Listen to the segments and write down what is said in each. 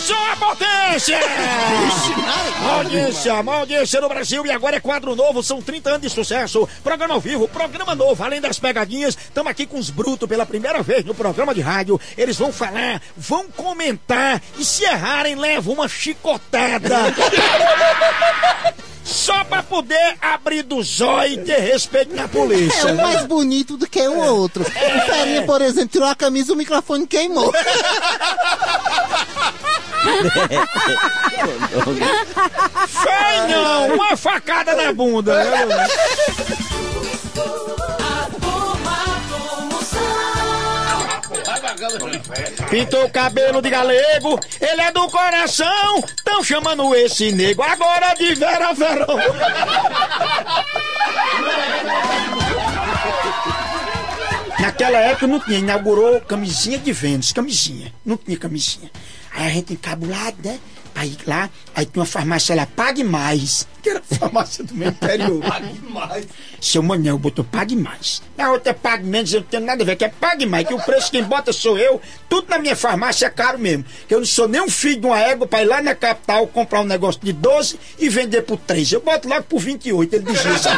Começou a potência! Maior audiência no Brasil, e agora é quadro novo, são 30 anos de sucesso. Programa ao vivo, programa novo, além das pegadinhas. Estamos aqui com os brutos pela primeira vez no programa de rádio. Eles vão falar, vão comentar e se errarem, levam uma chicotada. Só pra poder abrir do zóio e ter respeito na polícia. É um mais bonito do que o outro. O Ferinha, por exemplo, tirou a camisa e o microfone queimou. Feio não, uma facada na bunda. Pintou o cabelo de galego, ele é do coração, tão chamando esse nego agora de Vera Verão. Naquela época não tinha, inaugurou camisinha de Vênus, camisinha, não tinha camisinha. Aí a gente encabulado, né? Aí lá, aí tinha uma farmácia lá, Pague Mais, que era a farmácia do meu interior. Pague Mais. Seu Manel botou Pague Mais. Na outra é Pague Menos, eu não tenho nada a ver, que é Pague Mais, que o preço quem bota sou eu, tudo na minha farmácia é caro mesmo. Que eu não sou nem um filho de uma égua pra ir lá na capital comprar um negócio de 12 e vender por 3. Eu boto logo por 28, ele diz isso.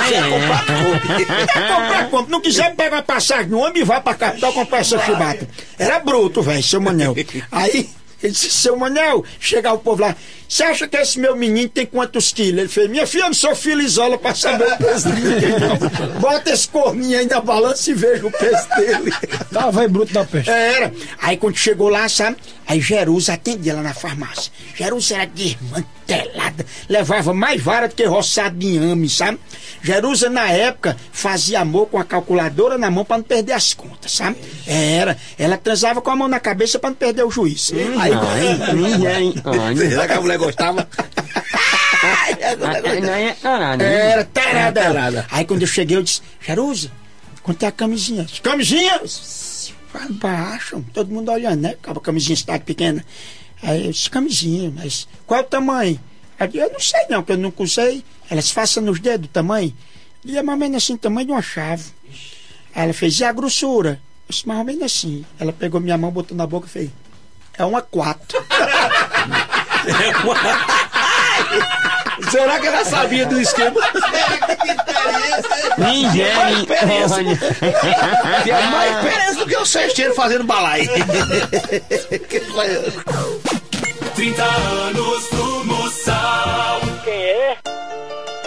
Comprar, não quiser pegar uma passagem no homem e vá pra capital comprar essa chibata. Era bruto, velho, seu Manel. Aí... ele disse, seu Manel, chegar o povo lá, você acha que esse meu menino tem quantos quilos? Ele fez, minha filha, eu não sou filizola pra saber o peso dele, não. Bota esse corninho aí na balança e veja o peso dele. Tá, vai bruto da peste. Era. Aí quando chegou lá, sabe, aí Jerusa atendia lá na farmácia. Jerusa era desmantelada, levava mais vara do que roçado de inhame, sabe? Jerusa, na época, fazia amor com a calculadora na mão pra não perder as contas, sabe? Era. Ela transava com a mão na cabeça pra não perder o juízo. Aí, será que a mulher gostava? Era tarada. Aí quando eu cheguei, eu disse, Jerusa, quanto é a camisinha? Camisinha? Fala baixo, todo mundo olhando, né? A camisinha cidade pequena. Aí eu disse, camisinha, mas qual é o tamanho? Eu não sei não, porque eu nunca usei. Ela se faça nos dedos o tamanho. E é mais ou menos assim, o tamanho de uma chave. Aí ela fez, e a grossura? Eu disse, mais ou menos assim. Ela pegou minha mão, botou na boca e fez, é uma 4. Será que ela sabia do esquema? Ninguém. Tem mais experiência do que o cesteiro fazendo balaio. 30 anos